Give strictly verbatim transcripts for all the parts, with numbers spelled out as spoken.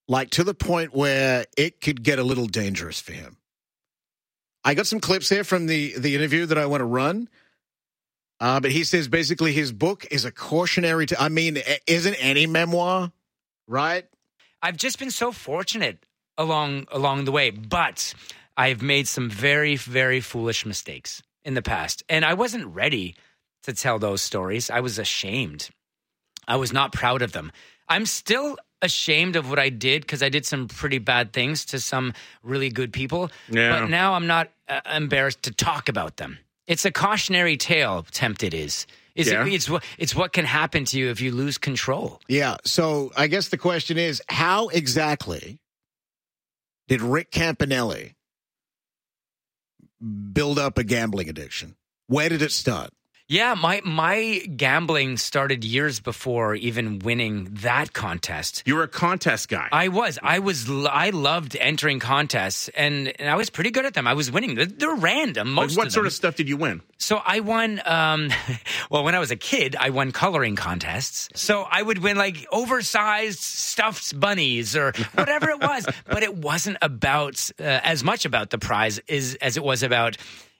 like to the point where it could get a little dangerous for him. I got some clips here from the, the interview that I want to run. Uh, but he says basically his book is a cautionary. T- I mean, isn't any memoir, right? I've just been so fortunate along along the way, but I've made some very, very foolish mistakes in the past. And I wasn't ready to tell those stories. I was ashamed. I was not proud of them. I'm still ashamed of what I did because I did some pretty bad things to some really good people. Yeah. But now I'm not uh, embarrassed to talk about them. It's a cautionary tale, Tempted is. Is Yeah. it, it's, what, it's what can happen to you if you lose control. Yeah. So I guess the question is, how exactly did Rick Campanelli build up a gambling addiction? Where did it start? Yeah, my my gambling started years before even winning that contest. You were a contest guy. I was. I was. I loved entering contests, and, and I was pretty good at them. I was winning. They're, they're random, most like what of sort them. of stuff did you win? So I won, um, well, when I was a kid, I won coloring contests. So I would win like oversized stuffed bunnies or whatever it was. But it wasn't about uh, as much about the prize as, as it was about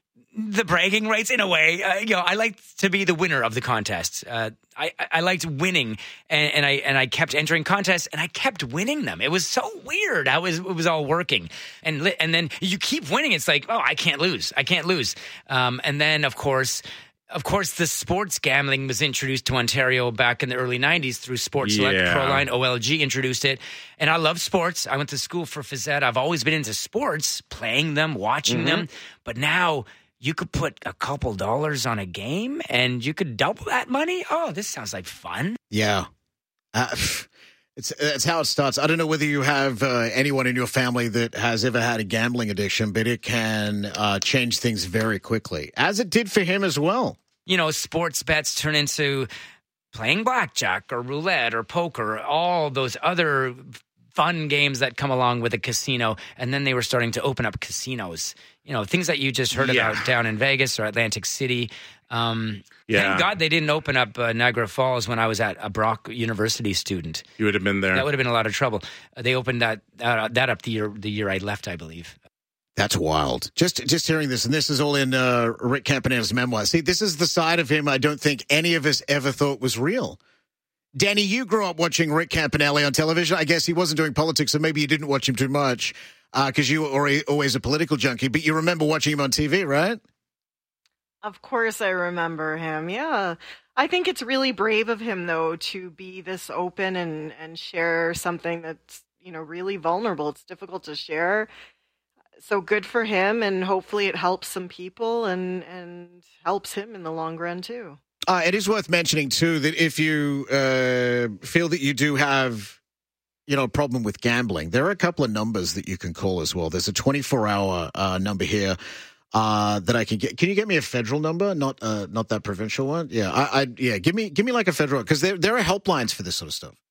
the bragging rights in a way. Uh, you know, I liked to be the winner of the contest. Uh, I, I liked winning, and, and I and I kept entering contests, and I kept winning them. It was so weird how it was, it was all working, and li- and then you keep winning. It's like, oh, I can't lose, I can't lose. Um, and then of course. Of course, the sports gambling was introduced to Ontario back in the early nineties through Sports Select, Yeah. Proline, O L G introduced it. And I love sports. I went to school for phys ed. I've always been into sports, playing them, watching Mm-hmm. them. But now you could put a couple dollars on a game and you could double that money. Oh, this sounds like fun. Yeah. Uh, it's, it's how it starts. I don't know whether you have uh, anyone in your family that has ever had a gambling addiction, but it can uh, change things very quickly, as it did for him as well. You know, sports bets turn into playing blackjack or roulette or poker, all those other fun games that come along with a casino. And then they were starting to open up casinos, you know, things that you just heard Yeah. about down in Vegas or Atlantic City. Um, Yeah. Thank God they didn't open up uh, Niagara Falls when I was at a Brock University student. You would have been there. That would have been a lot of trouble. Uh, they opened that uh, that up the year the year I left, I believe. That's wild. Just just hearing this, and this is all in uh, Rick Campanelli's memoir. See, this is the side of him I don't think any of us ever thought was real. Danny, you grew up watching Rick Campanelli on television. I guess he wasn't doing politics, so maybe you didn't watch him too much because uh, you were always a political junkie. But you remember watching him on T V, right? Of course I remember him, yeah. I think it's really brave of him, though, to be this open and, and share something that's, you know, really vulnerable. It's difficult to share. So good for him, and hopefully it helps some people and, and helps him in the long run, too. Uh, it is worth mentioning, too, that if you uh, feel that you do have, you know, a problem with gambling, there are a couple of numbers that you can call as well. There's a twenty-four hour uh, number here uh, that I can get. Can you get me a federal number, not uh, not that provincial one? Yeah, I, I yeah, give me give me like a federal, because there there are helplines for this sort of stuff.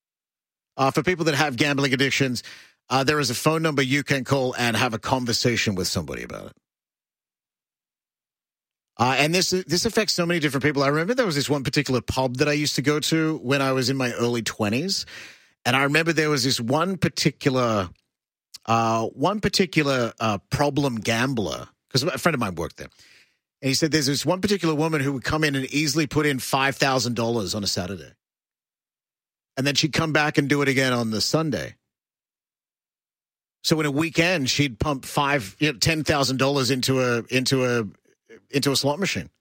Uh, for people that have gambling addictions, uh, there is a phone number you can call and have a conversation with somebody about it. Uh, and this this affects so many different people. I remember there was this one particular pub that I used to go to when I was in my early twenties. And I remember there was this one particular, uh, one particular uh, problem gambler, because a friend of mine worked there. And he said there's this one particular woman who would come in and easily put in five thousand dollars on a Saturday. And then she'd come back and do it again on the Sunday. So in a weekend, she'd pump five, you know, ten thousand dollars into a into a into a slot machine.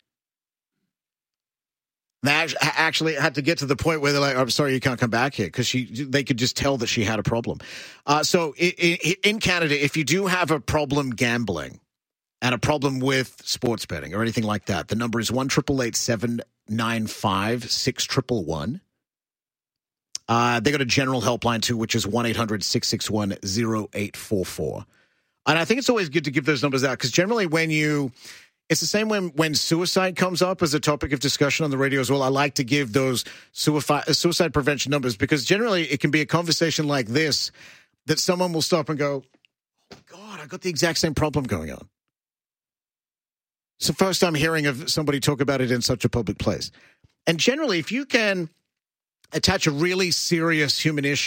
They actually had to get to the point where they're like, "I'm sorry, you can't come back here," because she they could just tell that she had a problem. Uh, so in Canada, if you do have a problem gambling and a problem with sports betting or anything like that, the number is one triple eight seven nine five six triple one. Uh, they got a general helpline too, which is one eight hundred six six one zero eight four four. And I think it's always good to give those numbers out because generally when you, it's the same when, when suicide comes up as a topic of discussion on the radio as well. I like to give those suicide, suicide prevention numbers because generally it can be a conversation like this that someone will stop and go, "Oh God, I got the exact same problem going on." It's the first time hearing of somebody talk about it in such a public place. And generally, if you can attach a really serious human issue